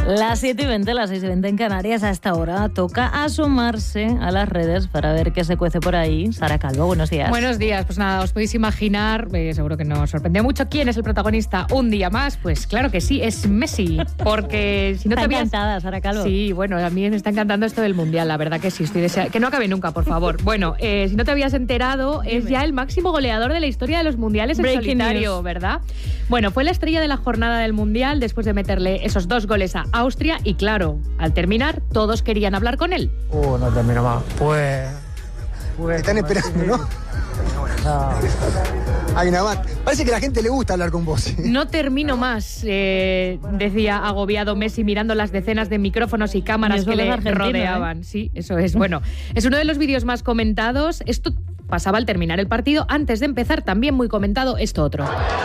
Las 7:20, las 6:20 en Canarias. A esta hora toca asomarse a las redes para ver qué se cuece por ahí. Sara Calvo, buenos días. Buenos días. Pues nada, os podéis imaginar, seguro que nos sorprende mucho, ¿quién es el protagonista un día más? Pues claro que sí, es Messi. Porque si no está te habías... encantada, Sara Calvo. Sí, bueno, a mí me está encantando esto del Mundial, la verdad que sí. Estoy deseando... Que no acabe nunca, por favor. Bueno, si no te habías enterado, es ya el máximo goleador de la historia de los Mundiales en solitario, news. ¿Verdad? Bueno, fue la estrella de la jornada del Mundial después de meterle esos 2 goles a Austria y claro, al terminar, todos querían hablar con él. No termino más. Pues están esperando, ¿no? Hay una más. Parece que a la gente le gusta hablar con vos. No termino más, decía agobiado Messi mirando las decenas de micrófonos y cámaras que le rodeaban. Sí, eso es. Bueno, es uno de los vídeos más comentados. Esto pasaba al terminar el partido. Antes de empezar, también muy comentado, esto otro.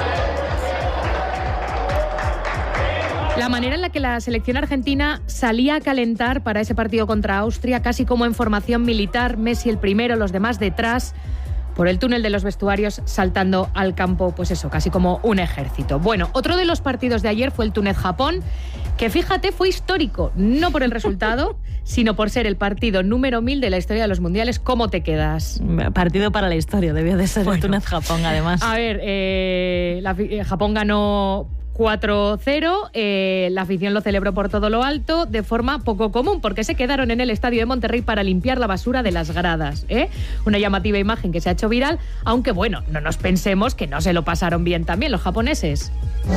La manera en la que la selección argentina salía a calentar para ese partido contra Austria, casi como en formación militar, Messi el primero, los demás detrás, por el túnel de los vestuarios, saltando al campo, pues eso, casi como un ejército. Bueno, otro de los partidos de ayer fue el Túnez-Japón, que fíjate, fue histórico, no por el resultado, sino por ser el partido número 1000 de la historia de los mundiales. ¿Cómo te quedas? Partido para la historia, debió de ser el Túnez-Japón, además. A ver, Japón ganó 4-0, la afición lo celebró por todo lo alto de forma poco común porque se quedaron en el estadio de Monterrey para limpiar la basura de las gradas, Una llamativa imagen que se ha hecho viral, aunque bueno, no nos pensemos que no se lo pasaron bien también los japoneses.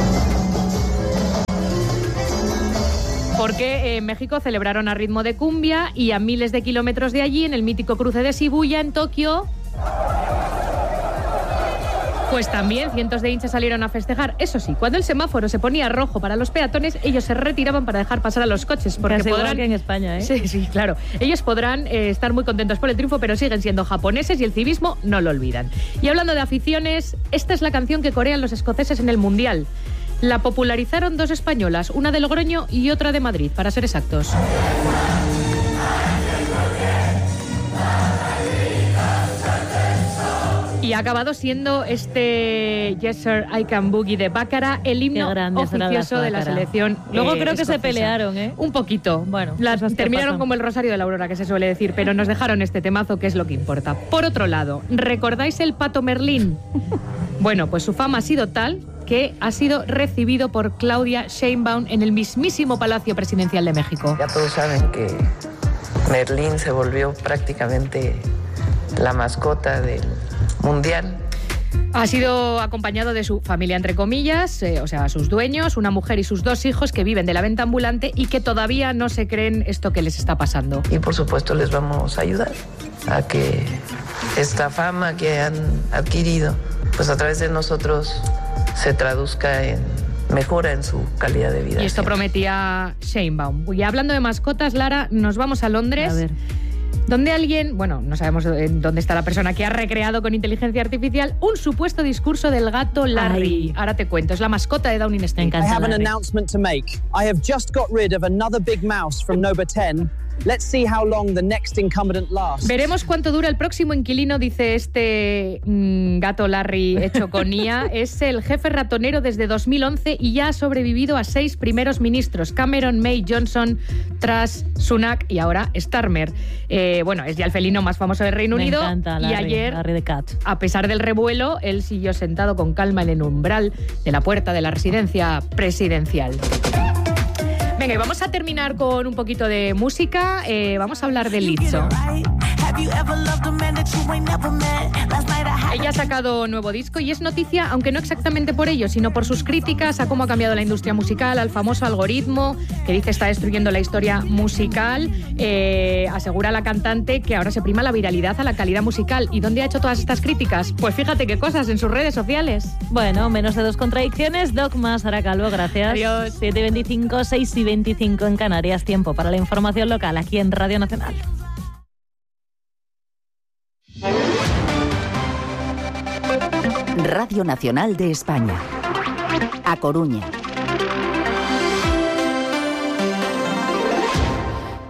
Porque en México celebraron a ritmo de cumbia y a miles de kilómetros de allí, en el mítico cruce de Shibuya, en Tokio, pues también cientos de hinchas salieron a festejar. Eso sí, cuando el semáforo se ponía rojo para los peatones, ellos se retiraban para dejar pasar a los coches. Porque casi podrán... igual que en España, Sí, claro. Ellos podrán estar muy contentos por el triunfo, pero siguen siendo japoneses y el civismo no lo olvidan. Y hablando de aficiones, esta es la canción que corean los escoceses en el Mundial. La popularizaron 2 españolas, una de Logroño y otra de Madrid, para ser exactos. Y ha acabado siendo este Yes Sir, I Can Boogie de Bácara el himno oficioso de la selección. Luego creo que escocesa. se pelearon, Un poquito. Bueno, terminaron como el Rosario de la Aurora, que se suele decir, pero nos dejaron este temazo, que es lo que importa. Por otro lado, ¿recordáis el Pato Merlín? Bueno, pues su fama ha sido tal que ha sido recibido por Claudia Sheinbaum en el mismísimo Palacio Presidencial de México. Ya todos saben que Merlín se volvió prácticamente la mascota del Mundial. Ha sido acompañado de su familia, entre comillas, o sea, sus dueños, una mujer y sus 2 hijos que viven de la venta ambulante y que todavía no se creen esto que les está pasando. Y por supuesto les vamos a ayudar a que esta fama que han adquirido, pues a través de nosotros se traduzca en mejora en su calidad de vida. Y esto prometía Sheinbaum. Y hablando de mascotas, Lara, nos vamos a Londres. A ver. Donde alguien, bueno, no sabemos dónde está la persona que ha recreado con inteligencia artificial un supuesto discurso del gato Larry. Ahora te cuento, es la mascota de Downing Street. I have an announcement to make. I have just got rid of another big mouse from Nova 10. Let's see how long the next incumbent lasts. Veremos cuánto dura el próximo inquilino, dice este gato Larry hecho con IA. Es el jefe ratonero desde 2011 y ya ha sobrevivido a 6 primeros ministros: Cameron, May, Johnson, Truss, Sunak y ahora Starmer. Bueno, es ya el felino más famoso del Reino Unido. Encanta, Larry, y ayer, Larry the Cat. A pesar del revuelo, él siguió sentado con calma en el umbral de la puerta de la residencia presidencial. Venga, y vamos a terminar con un poquito de música. Vamos a hablar de Lizzo. Ella ha sacado nuevo disco y es noticia, aunque no exactamente por ello, sino por sus críticas a cómo ha cambiado la industria musical, al famoso algoritmo que dice está destruyendo la historia musical. Asegura la cantante que ahora se prima la viralidad a la calidad musical. ¿Y dónde ha hecho todas estas críticas? Pues fíjate qué cosas, en sus redes sociales. Bueno, menos de 2 contradicciones. Dogma, Sara Calvo, gracias. Adiós. 7:25, 6:25 en Canarias. Tiempo para la información local aquí en Radio Nacional. Radio Nacional de España. A Coruña.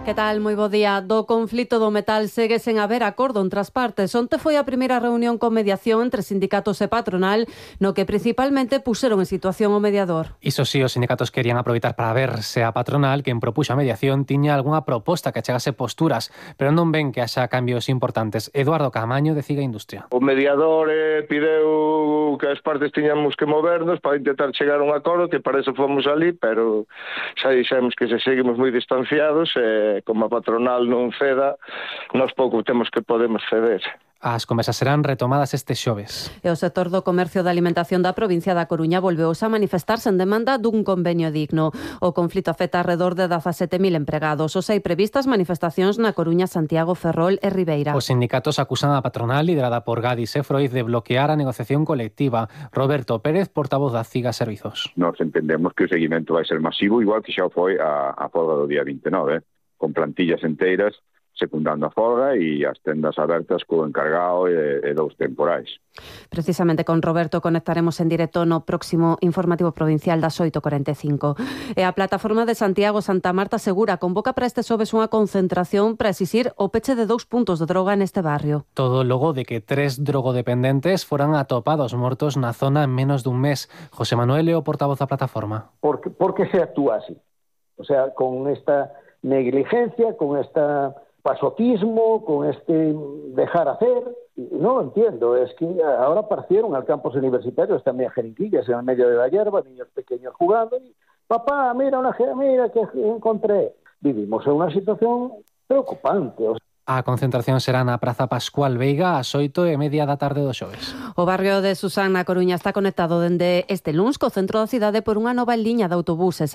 Que tal? Moi bo día. Do conflito do metal segue sen haber acordo entre as partes. Onte foi a primeira reunión con mediación entre sindicatos e patronal, no que principalmente puseron en situación o mediador. Iso sí, os sindicatos querían aproveitar para ver se a patronal, quen propuxo a mediación, tiña algunha proposta que chegase posturas, pero non ven que haxa cambios importantes. Eduardo Camaño, de CIGA Industria. O mediador pideu que as partes tiñamos que movernos para intentar chegar a un acordo, que para eso fomos ali, pero xa dixemos que se seguimos moi distanciados e como a patronal non ceda, nós pouco temos que podemos ceder. As conversas serán retomadas este xoves. E o sector do comercio da alimentación da provincia da Coruña volveu a manifestarse en demanda dun convenio digno. O conflito afecta alrededor de 17.000 empregados. Os hai previstas manifestacións na Coruña, Santiago, Ferrol e Ribeira. Os sindicatos acusan a patronal liderada por Gadis e Froiz de bloquear a negociación colectiva. Roberto Pérez, portavoz da CIGA Servizos. Nos entendemos que o seguimento vai ser masivo, igual que xa foi a folga do día 29, con plantillas enteiras secundando a folga e as tendas abertas co encargado e dous temporais. Precisamente con Roberto conectaremos en directo no próximo informativo provincial das 8:45. E a plataforma de Santiago Santa Marta Segura convoca para este xoves unha concentración para exixir o peche de 2 puntos de droga neste barrio. Todo logo de que 3 drogodependentes foran atopados mortos na zona en menos dun mes. José Manuel é o portavoz da plataforma. Por que se actúa así? O sea, con esta negligencia, con esta pasotismo, con este dejar hacer, no lo entiendo. Es que ahora aparecieron al campus universitarios también jeringuillas en el medio de la hierba, niños pequeños jugando, y papá, mira que encontré. Vivimos en una situación preocupante. A concentración será na Praza Pascual Veiga ás 8:30 da tarde do xoves. O barrio de Susán na Coruña está conectado dende este luns co centro da cidade por unha nova liña de autobuses.